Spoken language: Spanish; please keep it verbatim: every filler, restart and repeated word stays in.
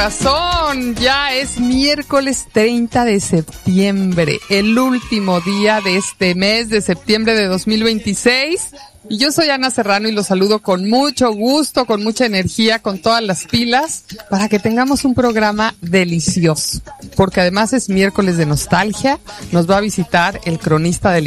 Razón, ya es miércoles treinta de septiembre, el último día de este mes de septiembre de dos mil veintiséis. Y yo soy Ana Serrano y los saludo con mucho gusto, con mucha energía, con todas las pilas, para que tengamos un programa delicioso. Porque además es miércoles de nostalgia, nos va a visitar el cronista del